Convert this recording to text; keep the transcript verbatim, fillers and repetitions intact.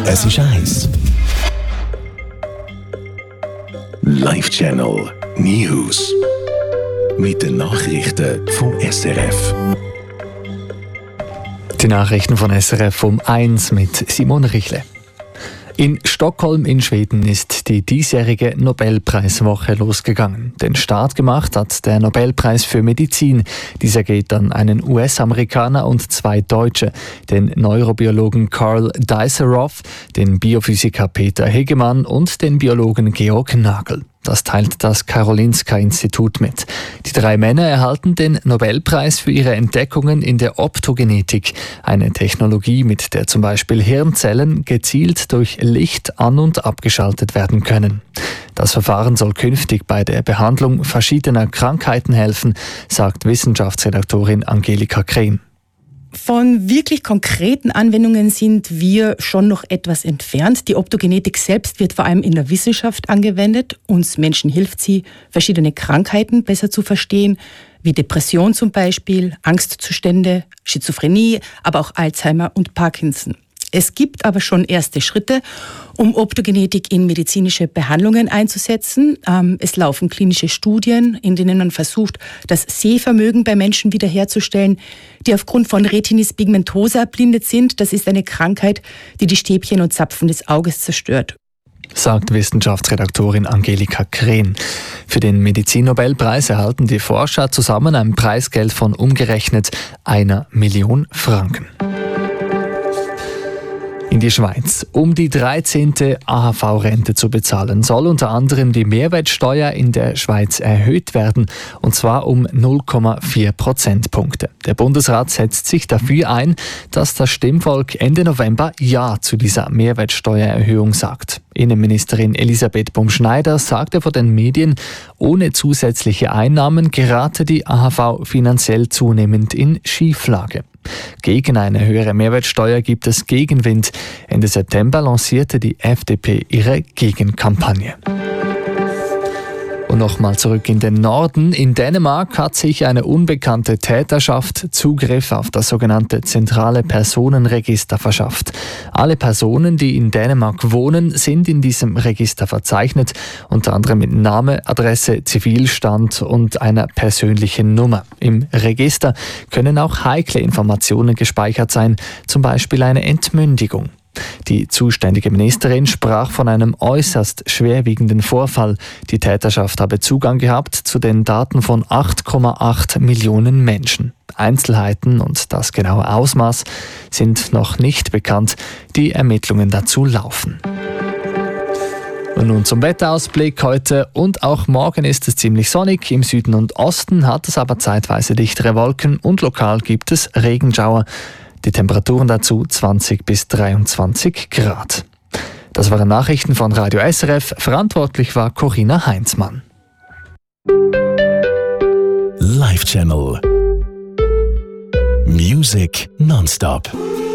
Es ist eins. Live Channel News. Mit den Nachrichten vom S R F. Die Nachrichten von S R F um eins mit Simone Richle. In Stockholm in Schweden ist die diesjährige Nobelpreiswoche losgegangen. Den Start gemacht hat der Nobelpreis für Medizin. Dieser geht an einen U S-Amerikaner und zwei Deutsche, den Neurobiologen Karl Diceroff, den Biophysiker Peter Hegemann und den Biologen Georg Nagel. Das teilt das Karolinska-Institut mit. Die drei Männer erhalten den Nobelpreis für ihre Entdeckungen in der Optogenetik, eine Technologie, mit der zum Beispiel Hirnzellen gezielt durch Licht an- und abgeschaltet werden können. Das Verfahren soll künftig bei der Behandlung verschiedener Krankheiten helfen, sagt Wissenschaftsredaktorin Angelika Krehn. Von wirklich konkreten Anwendungen sind wir schon noch etwas entfernt. Die Optogenetik selbst wird vor allem in der Wissenschaft angewendet. Uns Menschen hilft sie, verschiedene Krankheiten besser zu verstehen, wie Depression zum Beispiel, Angstzustände, Schizophrenie, aber auch Alzheimer und Parkinson. Es gibt aber schon erste Schritte, um Optogenetik in medizinische Behandlungen einzusetzen. Es laufen klinische Studien, in denen man versucht, das Sehvermögen bei Menschen wiederherzustellen, die aufgrund von Retinitis pigmentosa erblindet sind. Das ist eine Krankheit, die die Stäbchen und Zapfen des Auges zerstört, sagt Wissenschaftsredaktorin Angelika Krehn. Für den Medizinnobelpreis erhalten die Forscher zusammen ein Preisgeld von umgerechnet einer Million Franken. In die Schweiz. Um die dreizehnte A H V-Rente zu bezahlen, soll unter anderem die Mehrwertsteuer in der Schweiz erhöht werden, und zwar um null Komma vier Prozentpunkte. Der Bundesrat setzt sich dafür ein, dass das Stimmvolk Ende November Ja zu dieser Mehrwertsteuererhöhung sagt. Innenministerin Elisabeth Bumschneider sagte vor den Medien, ohne zusätzliche Einnahmen gerate die A H V finanziell zunehmend in Schieflage. Gegen eine höhere Mehrwertsteuer gibt es Gegenwind. Ende September lancierte die F D P ihre Gegenkampagne. Und nochmal zurück in den Norden. In Dänemark hat sich eine unbekannte Täterschaft Zugriff auf das sogenannte zentrale Personenregister verschafft. Alle Personen, die in Dänemark wohnen, sind in diesem Register verzeichnet, unter anderem mit Name, Adresse, Zivilstand und einer persönlichen Nummer. Im Register können auch heikle Informationen gespeichert sein, zum Beispiel eine Entmündigung. Die zuständige Ministerin sprach von einem äußerst schwerwiegenden Vorfall. Die Täterschaft habe Zugang gehabt zu den Daten von acht Komma acht Millionen Menschen. Einzelheiten und das genaue Ausmaß sind noch nicht bekannt. Die Ermittlungen dazu laufen. Und nun zum Wetterausblick. Heute und auch morgen ist es ziemlich sonnig. Im Süden und Osten hat es aber zeitweise dichtere Wolken und lokal gibt es Regenschauer. Die Temperaturen dazu zwanzig bis dreiundzwanzig Grad. Das waren Nachrichten von Radio S R F. Verantwortlich war Corinna Heinzmann. Live Channel Music nonstop.